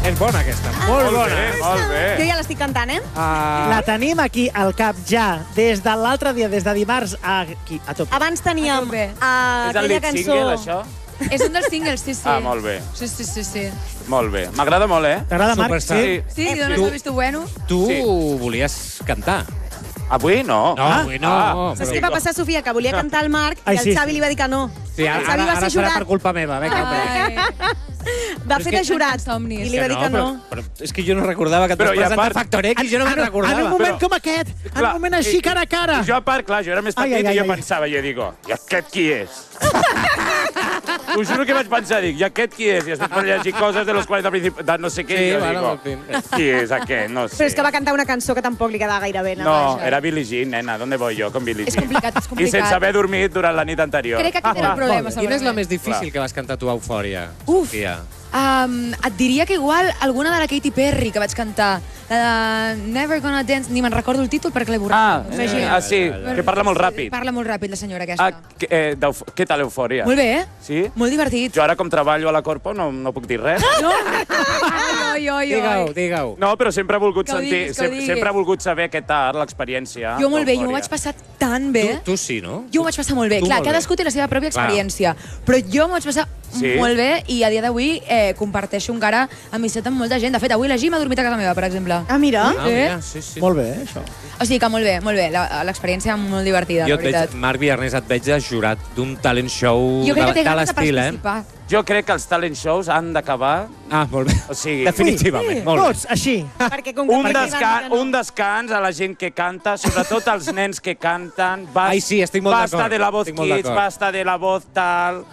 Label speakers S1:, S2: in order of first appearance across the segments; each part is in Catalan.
S1: És bona, aquesta. Molt bona.
S2: Molt bé.
S3: Jo ja l'estic cantant,
S4: La tenim aquí al cap ja, des de l'altre dia, des de dimarts aquí, a tope.
S3: Abans teníem
S2: És el
S3: aquella
S2: lead
S3: cançó...
S2: single, això?
S5: És un dels singles, sí.
S2: Ah, molt bé.
S5: Sí.
S2: Molt bé. M'agrada molt,
S4: T'agrada, Marc?
S1: Superstar.
S5: Sí, d'on has vist bueno?
S1: Tu
S2: Sí.
S1: volies cantar.
S2: Avui no.
S1: No, avui no.
S3: Saps què va passar, Sofia? Que volia cantar el Marc i el Xavi li va dir que no.
S1: Sí,
S3: El Xavi va
S1: ara
S3: ser
S1: serà
S3: jurat.
S1: per culpa meva. Vinga,
S3: Va fer de jurat
S5: somnis.
S3: i li va dir que no.
S1: Però és que jo no recordava que et vas
S2: Però, i a
S1: presentar
S2: part-
S1: Factor X, jo no me'n
S4: En
S1: recordava.
S4: un moment com aquest, en un moment així, cara a cara.
S2: I jo, a part, clar, jo era més petit i jo pensava, jo digo, i aquest qui és? Us juro que vaig pensar, dic, i aquest qui és? I després per llegir coses de los 40 principis, de no sé què,
S1: Sí,
S2: jo
S1: bueno,
S2: digo,
S1: en fin.
S2: qui és aquest? No sé.
S3: Però és que va cantar una cançó que tampoc li quedava gaire bé.
S2: No, era Billie Jean, nena, ¿dónde voy yo con Billie Jean?
S5: És complicat, és
S2: I
S5: complicat.
S2: sense haver dormit durant la nit anterior.
S5: Crec que aquest era el problema,
S1: Quina és la
S5: segurament.
S1: més difícil que vas cantar tu a Eufòria,
S5: Uf.
S1: Sofia?
S5: Et diria que igual alguna de la Katy Perry que vaig cantar. La de Never Gonna Dance, ni me'n recordo el títol perquè l'he borrat.
S2: Sí, que parla molt ràpid.
S5: Parla molt ràpid, la senyora aquesta.
S2: Què tal Eufòria?
S5: Molt bé, eh?
S2: Sí?
S5: Molt divertit.
S2: Jo ara, com treballo a la Corpo, no puc dir res.
S1: Digue-ho.
S2: No, però sempre he volgut
S5: Que ho
S2: sentir,
S5: diguis, que ho diguis.
S2: sempre he volgut saber què tal, l'experiència.
S5: Jo molt bé, jo m'ho
S2: d'Eufòria.
S5: vaig passar tan bé.
S1: Tu sí, no?
S5: Jo m'ho vaig passar molt bé.
S1: Tu
S5: Clar,
S1: molt bé.
S5: cadascú té la seva pròpia
S1: Clar.
S5: experiència. Però jo m'ho vaig passar
S2: Sí?
S5: molt bé i a dia d'avui comparteixo encara amistat amb molta gent. De fet, avui la Gim ha dormit a casa meva, per exemple.
S3: Ah, mira.
S1: Ah, mira, sí.
S4: Molt bé, això.
S5: O sigui que molt bé, molt bé. L'experiència molt divertida,
S1: Jo
S5: la
S1: et veig,
S5: veritat.
S1: Marc Villarnés, et veig de jurat d'un talent show
S5: Jo crec que té
S1: de
S5: ganes de
S1: l'estil,
S5: participar.
S2: Jo crec que els talent shows han d'acabar...
S1: Ah, molt bé.
S2: O sigui,
S1: Definitivament, molt bé.
S4: Tots, així.
S3: Perquè com que
S2: un descans a la gent que canta, sobretot als nens que canten.
S1: Ai, sí, estic molt
S2: Basta
S1: d'acord.
S2: de la voz
S1: Estic molt
S2: kids,
S1: d'acord.
S2: basta de la voz tal...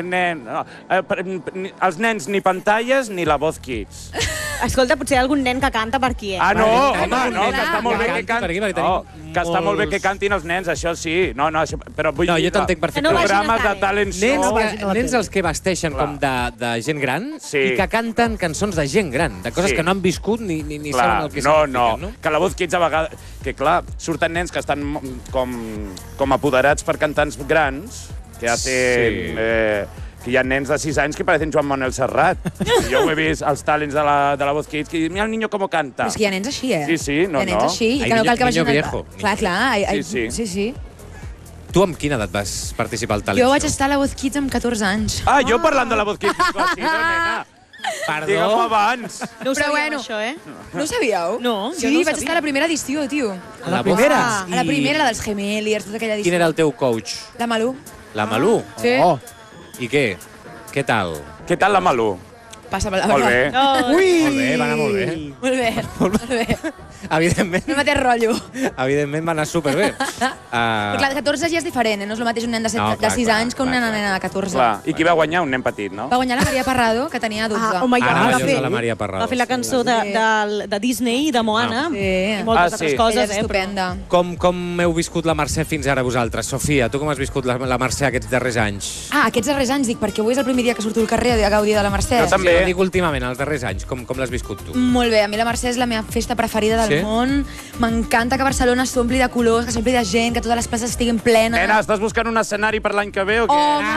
S2: Els nens ni pantalles ni la voz kids.
S3: Escolta, potser hi ha algun nen que canta per aquí,
S2: Ah, no,
S5: Vale,
S2: home, no, que està molt bé que
S1: Per aquí, perquè
S2: cantin. No,
S1: tenim
S2: que està molt bé
S1: molts-
S2: que cantin els nens, això sí. No, això, però vull
S1: No,
S2: dir...
S1: jo t'entenc
S3: no
S1: perfectament.
S3: vagin a
S2: Programes de
S3: talent.
S2: talent
S1: Nens,
S2: show...
S1: nens els que vesteixen
S2: Clar.
S1: com de gent gran
S2: Sí.
S1: i que canten cançons de gent gran, de coses
S2: Sí.
S1: que no han viscut ni saben
S2: Clar,
S1: el que
S2: no,
S1: signifiquen,
S2: no. Que la voz kids a vegades... Que clar, surten nens que estan com apoderats per cantants grans, que hacen... que hi ha nens de 6 anys que parecen Joan Manuel Serrat. I jo ho he vist als talents de la voz kids, que diuen, mira el niño com canta.
S5: Però és que hi ha nens així, eh?
S2: Sí, no,
S5: Hi ha nens
S2: no.
S5: així, i
S1: Hay
S5: que no cal que
S1: niño
S5: vagin... a-
S1: viejo.
S5: Clar,
S2: Sí.
S1: Tu amb quina edat vas participar al talent
S5: Jo vaig
S1: show?
S5: estar a la Voz Kids amb 14 anys.
S2: Ah, jo parlant de la voz kids, dic, sí, no, nena. Digue'm abans.
S3: No ho
S5: Però
S3: sabíem,
S5: bueno.
S3: això, eh?
S5: No ho sabíeu?
S3: No,
S5: sí,
S3: jo no ho
S5: vaig
S3: sabia.
S5: estar a la primera edició, tio.
S1: A la
S4: primera?
S5: A la primera, la dels Gemeliers, tota aquella edició.
S1: Quin era el teu coach?
S5: La Malú.
S1: La Malú?
S5: Sí.
S4: Oh.
S1: I què? Què tal?
S2: Què tal la Malú?
S5: Passa per la
S2: Molt bé.
S4: Ui!
S1: Molt bé, va anar molt bé.
S5: Molt bé, molt bé.
S1: Evidentment,
S5: No el mateix rotllo.
S1: evidentment va anar superbé.
S5: Però clar, de 14 ja és diferent, eh? No és el mateix un nen de,
S1: No, clar,
S5: 6
S1: clar,
S5: anys que una
S1: clar,
S5: nena de 14.
S2: Clar. I qui va guanyar? Un nen petit, no?
S5: Va guanyar la Maria Parrado, que tenia 12.
S3: Ah, home,
S1: Ara
S3: va
S1: va
S3: fer,
S1: de la Maria Parrado.
S3: va fer la cançó de Disney i de Moana
S5: Sí.
S3: i moltes
S2: Ah, sí.
S3: altres
S5: Ella
S3: coses,
S5: és
S3: eh?
S5: estupenda.
S1: Com heu viscut la Mercè fins ara vosaltres? Sofia, tu com has viscut la Mercè aquests darrers anys?
S5: Ah, aquests darrers anys, dic, perquè avui és el primer dia que surto al carrer a gaudir de la Mercè.
S2: Jo també.
S1: Sí, dic últimament, els darrers anys, com l'has viscut tu?
S5: Molt bé, a mi la Mercè és la meva festa preferida del
S1: Sí?
S5: món. M'encanta que Barcelona s'ompli de colors, que s'ompli de gent, que totes les places estiguin plenes.
S2: Nena, estàs buscant un escenari per l'any que ve o què?
S5: Home!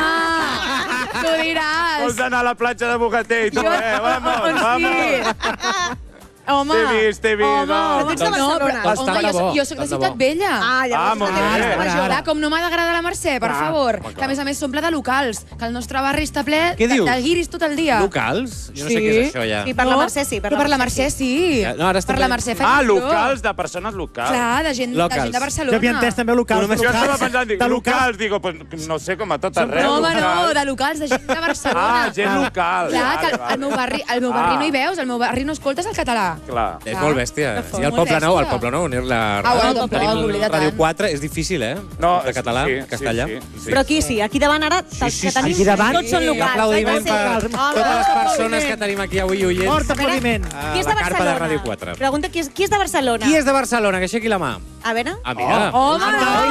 S5: Tu diràs!
S2: Vols anar a la platja de Bogatell, tu, Vamos,
S5: on
S2: vamos.
S5: Home!
S2: T'he vist,
S3: Home,
S2: no.
S3: ets de Barcelona.
S5: però,
S1: Tant
S5: home,
S1: de bo,
S5: jo soc de
S1: tant de
S5: Ciutat
S1: bo.
S5: Vella.
S3: Ah, llavors
S2: molt
S3: no té
S2: bé.
S3: res,
S5: Però,
S3: això.
S5: clar, com no m'ha d'agradar la Mercè, per favor. Que a més s'omple de locals, que el nostre barri està ple
S1: Què dius?
S5: de guiris tot el dia.
S1: Locals? Jo no sé què és això, ja.
S3: Sí, per la Mercè sí.
S5: Però per la Mercè sí.
S1: No, ara estem
S5: Per la
S1: veient-
S5: Mercè faig
S2: Ah,
S5: il·lusió.
S2: locals, de persones locals.
S5: Clar, de gent
S1: Locals.
S5: de Barcelona.
S4: Jo havia entès també locals.
S1: Tu només-
S2: Jo estava
S4: locals.
S2: pensant, dic,
S4: De
S2: locals, digo, pues no sé, com a tot arreu.
S5: No, home, no,
S2: locals.
S5: de locals, de gent de Barcelona.
S2: Ah, gent local.
S5: Clar, que
S2: Vale,
S5: al meu barri no hi veus, al meu barri no escoltes el català.
S2: Clar.
S1: És molt bèstia. I al
S5: Molt
S1: Poble Nou, al
S5: bèstia.
S1: Poble Nou, on és la...
S5: Ah, bueno, tampoc,
S1: tenim
S5: oblida
S1: Ràdio
S5: tant.
S1: 4, és difícil, eh?
S2: No,
S1: de català,
S2: sí,
S1: castellà.
S2: sí.
S3: Però aquí sí, aquí davant ara,
S1: Sí,
S3: els
S1: sí,
S3: que
S1: sí.
S3: tenim,
S4: Aquí davant?
S3: tots són
S1: Un
S3: locals.
S1: aplaudiment per
S3: Home,
S1: totes les persones que tenim aquí avui oient
S4: Fort aplaudiment.
S3: Qui és de
S1: la carpa de
S3: Barcelona?
S1: Ràdio 4.
S3: Pregunta qui és de Barcelona.
S1: Qui és de Barcelona? Que aixequi la mà.
S3: A veure.
S1: Ah, mira.
S5: Home,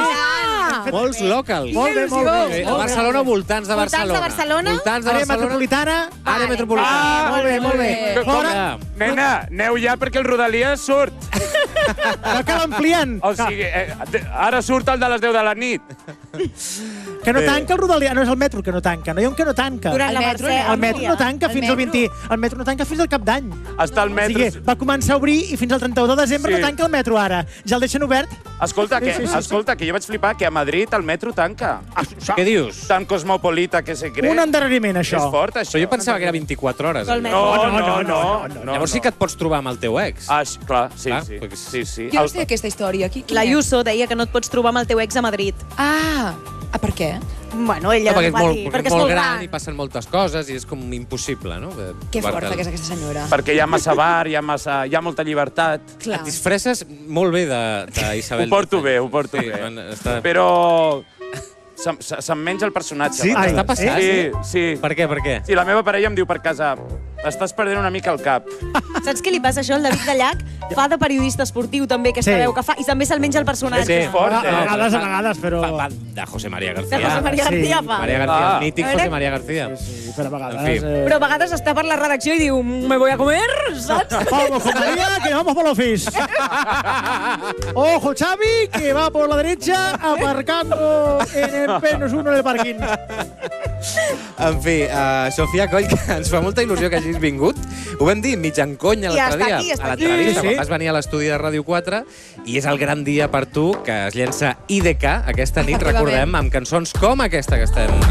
S1: Molts locals.
S4: Molt bé, molt bé.
S1: A Barcelona o voltants de
S3: Voltants de
S1: Barcelona?
S3: Barcelona?
S1: Voltants de
S4: Àrea
S1: Barcelona.
S4: metropolitana.
S1: Àrea metropolitana.
S4: Molt bé, molt bé.
S2: Com-
S4: Fora.
S2: Nena, aneu ja perquè el Rodalies surt.
S4: No cal ampliant.
S2: O sigui, ara surt el de les 10 de la nit.
S4: Que no tanca el Rodalies. No és el metro que no tanca. No hi ha un que no tanca.
S3: Durant la
S5: metro,
S3: Mercè.
S4: El metro no tanca fins al 20... El metro no tanca fins al cap d'any.
S2: Està el
S4: O
S2: metro...
S4: sigui, va començar a obrir i fins al 31 de desembre
S2: Sí.
S4: no tanca el metro ara. Ja el deixen obert.
S2: Escolta,
S4: Sí.
S2: escolta, que jo vaig flipar que a Madrid el metro tanca.
S1: Què dius?
S2: Tan cosmopolita que se cree.
S4: Un endarreriment, això.
S2: És fort, això.
S1: Però jo pensava que era 24 hores.
S3: Del
S1: allò.
S3: metro.
S2: No.
S1: Llavors sí que et pots trobar amb el teu ex.
S2: Ah, clar, sí.
S1: perquè-
S5: Jo no sé aquesta història. Qui
S3: La
S5: és?
S3: Ayuso deia que no et pots trobar amb el teu ex a Madrid.
S5: Ah, per què?
S3: Bueno, ella
S1: No, perquè és
S3: va
S1: molt,
S3: dir,
S1: perquè és molt gran i passen moltes coses i és com impossible, no?
S5: Que forta que és aquesta senyora.
S2: Perquè hi ha massa bar, hi ha molta llibertat.
S5: Clar.
S1: Et disfresses molt bé d'Isabel.
S2: Ho porto bé, ho porto
S1: Sí,
S2: bé.
S1: està...
S2: Però se'm menja el personatge.
S1: Sí,
S2: a vegades.
S1: t'està passant?
S2: Sí.
S1: Per què, per què?
S2: Sí, la meva parella em diu per casa, estàs perdent una mica el cap.
S3: Saps què li passa això? El David de Llach fa de periodista esportiu també, aquesta
S4: Sí.
S3: veu que fa, i també se'l menja el personatge.
S1: Sí.
S2: Fort,
S4: A vegades, però...
S1: Va, de José María
S3: De
S1: García.
S3: José María
S4: Sí.
S3: García fa.
S1: María García,
S2: Ah.
S1: el mític
S3: A veure.
S1: José María García.
S4: Sí, però a vegades...
S1: En fi.
S3: Però a vegades està per la redacció i diu, me voy a comer, saps?
S4: Vamos, con María, que vamos por l'office. Ojo, Xavi, que va por la derecha, aparcando en el P-1 en el parking.
S1: En fi, Sofia Coll, que ens fa molta il·lusió que hagis vingut. Ho vam dir mig en cony
S3: I
S1: l'altre
S3: està
S1: dia,
S3: aquí, està
S1: a
S3: aquí.
S1: l'entrevista,
S4: Sí.
S1: quan vas venir a l'estudi de Ràdio 4, i és el gran dia per tu, que es llença IDK aquesta nit,
S5: Efectivament.
S1: recordem, amb cançons com aquesta que estem